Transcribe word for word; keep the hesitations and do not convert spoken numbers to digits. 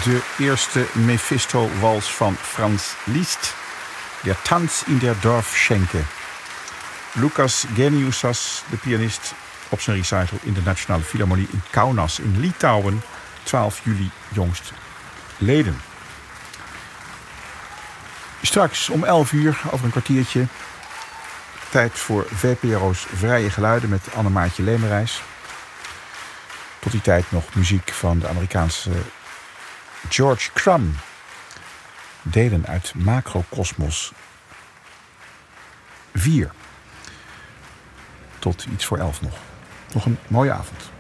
de eerste Mephisto-wals van Franz Liszt. Der Tanz in der Dorfschenke. Lukas Geniusas, de pianist, op zijn recital in de Nationale Philharmonie in Kaunas in Litouwen. twaalf juli jongst leden. Straks om elf uur, over een kwartiertje, tijd voor V P R O's Vrije Geluiden met Annemaatje Lemerijs. Tot die tijd nog muziek van de Amerikaanse George Crumb. Delen uit Macrocosmos vier. Tot iets voor elf nog. Nog een mooie avond.